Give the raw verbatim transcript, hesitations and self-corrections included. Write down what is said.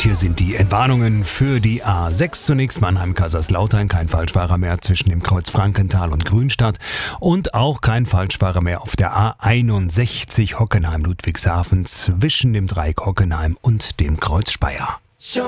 hier sind die Entwarnungen für die A sechs. Zunächst Mannheim-Kaiserslautern, kein Falschfahrer mehr zwischen dem Kreuz Frankenthal und Grünstadt und auch kein Falschfahrer mehr auf der A einundsechzig Hockenheim-Ludwigshafen zwischen dem Dreieck Hockenheim und dem Kreuz Speyer.